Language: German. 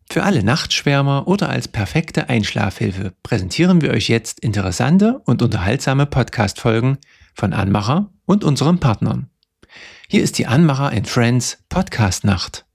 Für alle Nachtschwärmer oder als perfekte Einschlafhilfe präsentieren wir euch jetzt interessante und unterhaltsame Podcast-Folgen von Anmacher und unseren Partnern. Hier ist die Anmacher & Friends Podcast-Nacht.